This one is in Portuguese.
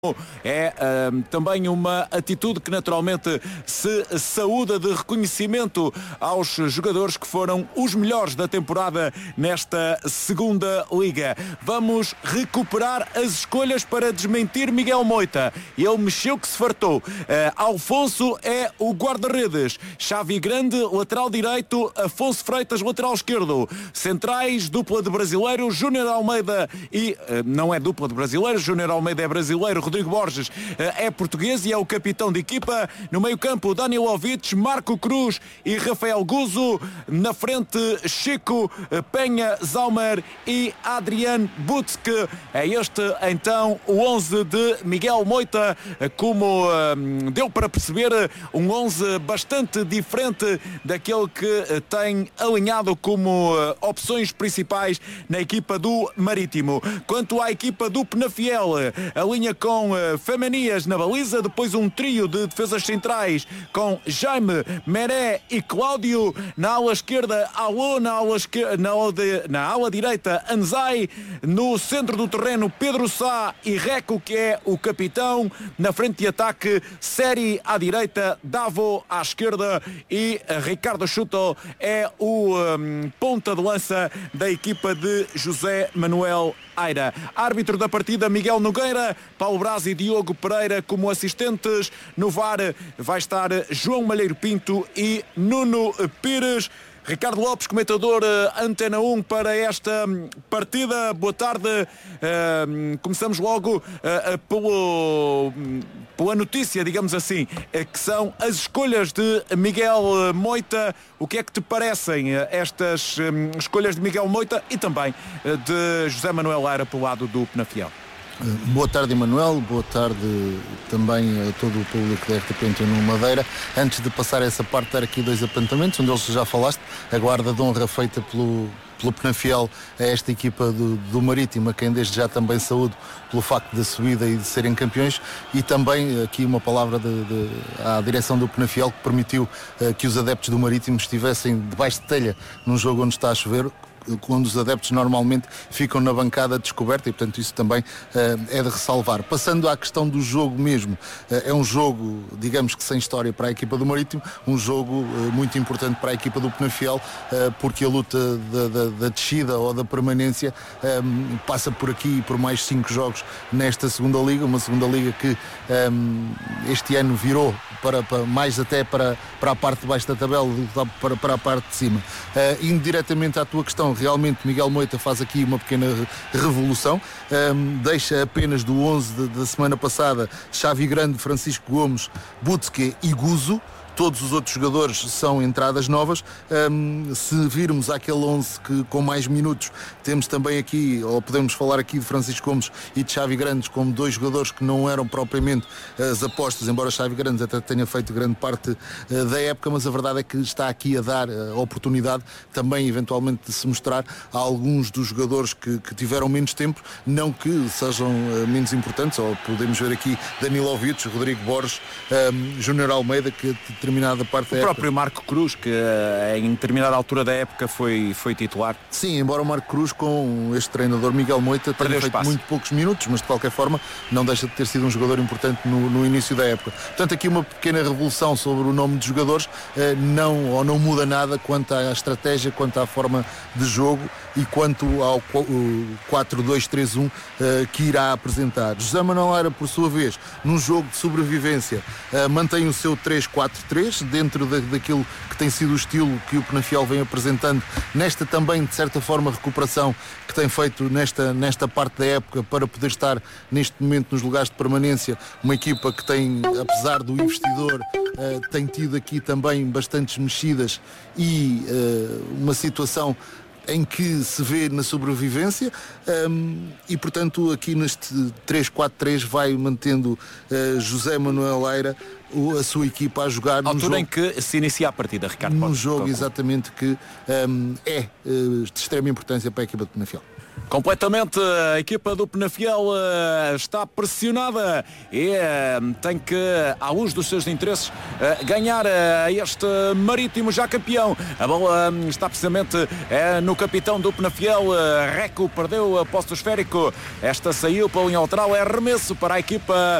É também uma atitude que naturalmente se saúda, de reconhecimento aos jogadores que foram os melhores da temporada nesta segunda liga. Vamos recuperar as escolhas para desmentir Miguel Moita. Ele mexeu que se fartou. Alfonso é o guarda-redes. Xavi Grande, lateral direito. Afonso Freitas, lateral esquerdo. Centrais, dupla de brasileiro. Júnior Almeida e... não é dupla de brasileiro. Júnior Almeida é brasileiro. Rodrigo Borges é português e é o capitão de equipa. No meio-campo, Danilovic, Marco Cruz e Rafael Guzo. Na frente, Chico, Penha, Zaumer e Adrian Butzke. É este então o 11 de Miguel Moita. Como deu para perceber, um 11 bastante diferente daquele que tem alinhado como opções principais na equipa do Marítimo. Quanto à equipa do Penafiel, a linha com Femenias na baliza, depois um trio de defesas centrais com Jaime, Meré e Cláudio. Na ala esquerda, Alô, na ala direita, Anzai. No centro do terreno, Pedro Sá e Reco, que é o capitão. Na frente de ataque, Seri à direita, Davo à esquerda e Ricardo Schutel é o ponta de lança da equipa de José Manuel Aira. Árbitro da partida, Miguel Nogueira. Paulo Braz e Diogo Pereira como assistentes. No VAR vai estar João Malheiro Pinto e Nuno Pires. Ricardo Lopes, comentador Antena 1 para esta partida. Boa tarde. Começamos logo pela notícia, digamos assim, que são as escolhas de Miguel Moita. O que é que te parecem estas escolhas de Miguel Moita e também de José Manuel Aira pelo lado do Penafiel? Boa tarde, Emanuel. Boa tarde também a todo o público da RTP Antena Madeira. Antes de passar essa parte, dar aqui dois apontamentos, um deles já falaste, a guarda de honra feita pelo Penafiel a esta equipa do Marítimo, a quem desde já também saúdo pelo facto da subida e de serem campeões, e também aqui uma palavra à direção do Penafiel, que permitiu que os adeptos do Marítimo estivessem debaixo de telha num jogo onde está a chover, quando os adeptos normalmente ficam na bancada descoberta, e portanto isso também é de ressalvar. Passando à questão do jogo mesmo, é um jogo, digamos que sem história para a equipa do Marítimo, um jogo muito importante para a equipa do Penafiel, porque a luta da descida ou da permanência passa por aqui e por mais 5 jogos nesta segunda liga, uma segunda liga que este ano virou para mais até para a parte de baixo da tabela, para a parte de cima. Indo diretamente à tua questão, realmente Miguel Moita faz aqui uma pequena revolução, deixa apenas do 11 da semana passada Xavi Grande, Francisco Gomes, Butzke e Guzo. Todos os outros jogadores são entradas novas. Se virmos aquele 11 que com mais minutos, temos também aqui, ou podemos falar aqui de Francisco Gomes e de Xavi Grandes como dois jogadores que não eram propriamente as apostas, embora Xavi Grandes até tenha feito grande parte da época, mas a verdade é que está aqui a dar a oportunidade também eventualmente de se mostrar a alguns dos jogadores que tiveram menos tempo, não que sejam menos importantes, ou podemos ver aqui Danilovic, Rodrigo Borges, Júnior Almeida, que determinada parte da época. O próprio Marco Cruz, que em determinada altura da época foi titular. Sim, embora o Marco Cruz com este treinador Miguel Moita tenha feito muito poucos minutos, mas de qualquer forma não deixa de ter sido um jogador importante no início da época. Portanto, aqui uma pequena revolução sobre o nome de jogadores, não muda nada quanto à estratégia, quanto à forma de jogo e quanto ao 4-2-3-1 que irá apresentar. José Manuel Aira, por sua vez, num jogo de sobrevivência, mantém o seu 3-4-3 dentro daquilo que tem sido o estilo que o Penafiel vem apresentando, nesta também, de certa forma, recuperação que tem feito nesta parte da época, para poder estar neste momento nos lugares de permanência. Uma equipa que tem, apesar do investidor, tem tido aqui também bastantes mexidas e uma situação em que se vê na sobrevivência, e portanto aqui neste 3-4-3 vai mantendo José Manuel Aira a sua equipa a jogar num jogo em que se inicia a partida, Ricardo. Num jogo exatamente que é de extrema importância para a equipa de Penafiel. Completamente, a equipa do Penafiel está pressionada e tem que, à luz dos seus interesses, ganhar este Marítimo já campeão. A bola está precisamente no capitão do Penafiel, Reco, perdeu a posse do esférico. Esta saiu para o linha lateral, é arremesso para a equipa